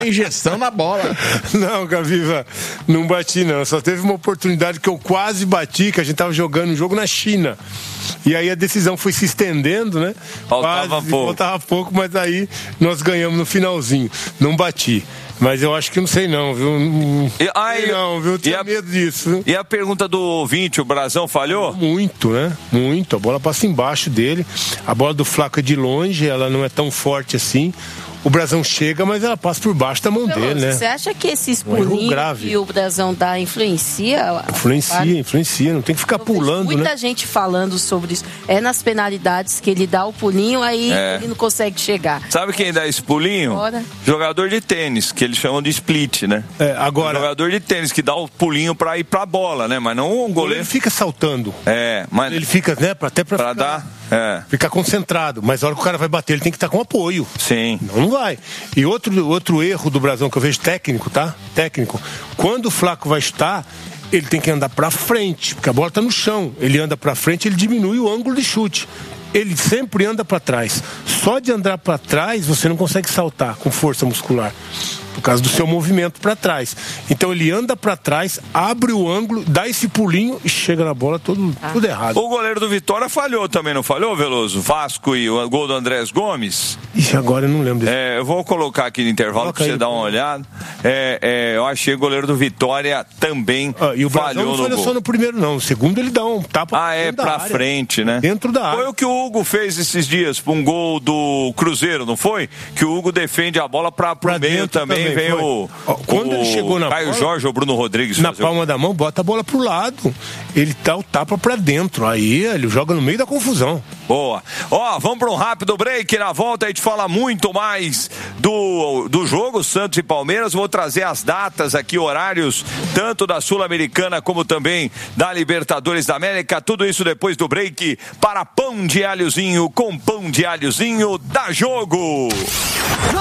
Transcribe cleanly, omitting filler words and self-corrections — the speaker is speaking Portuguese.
injeção na bola. Não, Gaviva, não bati não. Só teve uma oportunidade que eu quase bati, que a gente tava jogando um jogo na China. E aí a decisão foi se estendendo, né? Faltava pouco, mas aí nós ganhamos no finalzinho. Não bati. Mas eu acho que não sei não, viu? Eu tinha medo disso. Viu? E a pergunta do ouvinte, o Brazão falhou? Muito, né? Muito. A bola passa embaixo dele. A bola do Flaco é de longe, ela não é tão forte assim. O Brazão chega, mas ela passa por baixo da mão dele, né? Você acha que esses pulinhos que o Brazão dá influencia? Influencia. Não tem que ficar pulando, muita gente falando sobre isso. É nas penalidades que ele dá o pulinho, aí ele não consegue chegar. Sabe quem dá esse pulinho? Jogador de tênis, que eles chamam de split, né? Agora... Jogador de tênis que dá o pulinho pra ir pra bola, né? Mas não um goleiro. Ele fica saltando. Mas... Ele fica, né? Até pra dar... Ficar concentrado, mas a hora que o cara vai bater, ele tem que estar com apoio. Sim. Não vai. E outro erro do Brazão que eu vejo técnico, tá? Técnico. Quando o Flaco vai chutar, ele tem que andar pra frente, porque a bola tá no chão. Ele anda pra frente, ele diminui o ângulo de chute. Ele sempre anda pra trás. Só de andar pra trás, você não consegue saltar com força muscular. Por causa do seu movimento para trás. Então ele anda para trás, abre o ângulo, dá esse pulinho e chega na bola tudo errado. O goleiro do Vitória falhou também, não falhou, Veloso? Vasco e o gol do Andrés Gomes? Ixi, agora eu não lembro desse. Eu vou colocar aqui no intervalo para você dar uma olhada. Eu achei o goleiro do Vitória também e o falhou não falhou só no primeiro, não. O segundo ele dá um tapa pra frente, né? Dentro da área. Foi o que o Hugo fez esses dias para um gol do Cruzeiro, não foi? Que o Hugo defende a bola para o meio também. Vem quando ele chegou na Caio bola, Jorge ou Bruno Rodrigues na palma da mão, bota a bola pro lado. Ele dá o tapa pra dentro. Aí ele joga no meio da confusão. Boa. Vamos para um rápido break. Na volta a gente fala muito mais do jogo Santos e Palmeiras. Vou trazer as datas aqui, horários, tanto da Sul-Americana como também da Libertadores da América. Tudo isso depois do break para Pão de Alhozinho. Com Pão de Alhozinho, dá jogo!